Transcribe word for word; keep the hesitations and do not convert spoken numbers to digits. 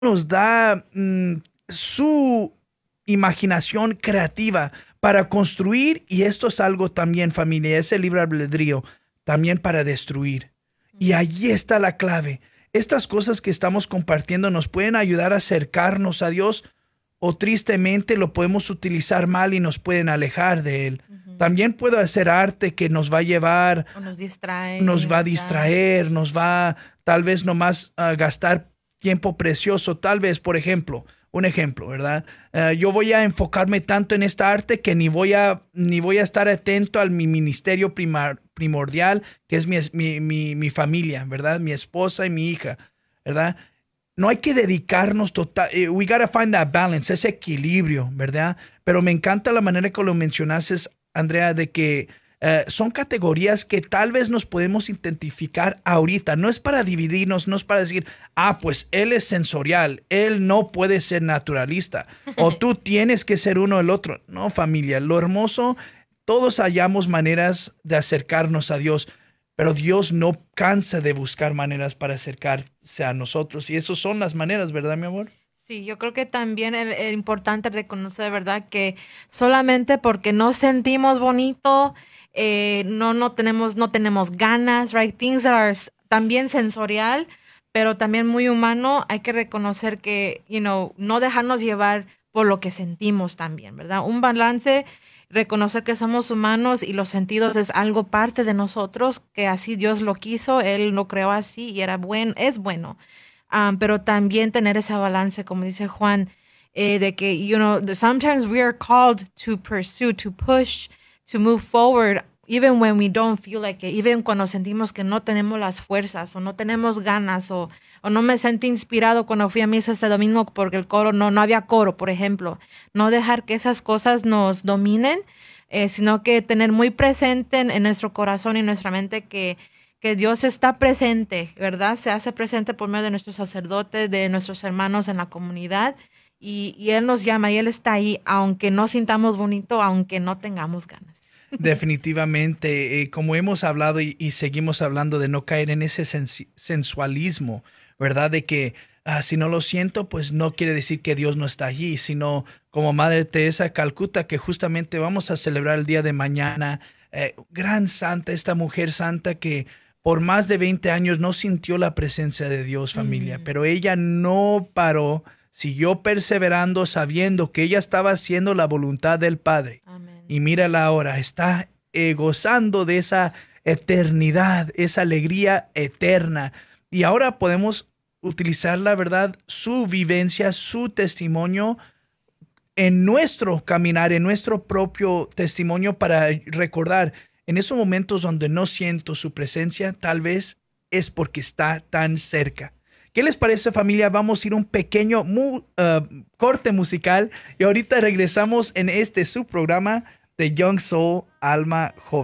nos da mm, su imaginación creativa para construir, y esto es algo también, familia, ese libre albedrío, también para destruir. Y allí está la clave. Estas cosas que estamos compartiendo nos pueden ayudar a acercarnos a Dios, o tristemente lo podemos utilizar mal y nos pueden alejar de Él. Ujú. También puedo hacer arte que nos va a llevar, O nos distrae, nos va a ¿verdad? distraer, nos va tal vez nomás a gastar tiempo precioso. Tal vez, por ejemplo, un ejemplo, ¿verdad? Eh, yo voy a enfocarme tanto en esta arte que ni voy a, ni voy a estar atento al mi ministerio primar, primordial, que es mi, mi, mi, mi familia, ¿verdad? Mi esposa y mi hija, ¿verdad? No hay que dedicarnos total, eh, we gotta find that balance, ese equilibrio, ¿verdad? Pero me encanta la manera que lo mencionaste, Andrea, de que eh, son categorías que tal vez nos podemos identificar ahorita. No es para dividirnos, no es para decir, ah, pues él es sensorial, él no puede ser naturalista, o tú tienes que ser uno o el otro. No, familia, lo hermoso, todos hallamos maneras de acercarnos a Dios, pero Dios no cansa de buscar maneras para acercarse a nosotros. Y esas son las maneras, ¿verdad, mi amor? Sí, yo creo que también es importante reconocer, de verdad, que solamente porque no sentimos bonito, eh, no, no tenemos, no tenemos ganas, right? Things that are s- también sensorial, pero también muy humano, hay que reconocer que, you know, no dejarnos llevar por lo que sentimos también, ¿verdad? Un balance, reconocer que somos humanos y los sentidos es algo parte de nosotros, que así Dios lo quiso, Él lo creó así y era bueno, es bueno. Um, pero también tener esa balance, como dice Juan, eh, de que, you know, the- sometimes we are called to pursue, to push, to move forward, even when we don't feel like it, even cuando sentimos que no tenemos las fuerzas o no tenemos ganas o, o no me sentí inspirado cuando fui a misa este domingo porque el coro, no, no había coro, por ejemplo. No dejar que esas cosas nos dominen, eh, sino que tener muy presente en, en nuestro corazón y nuestra mente que que Dios está presente, ¿verdad? Se hace presente por medio de nuestros sacerdotes, de nuestros hermanos en la comunidad, y, y Él nos llama y Él está ahí, aunque no sintamos bonito, aunque no tengamos ganas. Definitivamente, eh, como hemos hablado y, y seguimos hablando de no caer en ese sensi- sensualismo, ¿verdad? De que ah, si no lo siento, pues no quiere decir que Dios no está allí, sino como Madre Teresa de Calcuta, que justamente vamos a celebrar el día de mañana, eh, gran santa, esta mujer santa que por más de veinte años no sintió la presencia de Dios, familia, Mm, pero ella no paró, siguió perseverando, sabiendo que ella estaba haciendo la voluntad del Padre. amén. Y mírala ahora, está eh, gozando de esa eternidad, esa alegría eterna. Y ahora podemos utilizar la verdad, su vivencia, su testimonio en nuestro caminar, en nuestro propio testimonio para recordar en esos momentos donde no siento su presencia, tal vez es porque está tan cerca. ¿Qué les parece, familia? Vamos a ir a un pequeño mu uh, corte musical y ahorita regresamos en este su programa de Young Soul Alma Joven.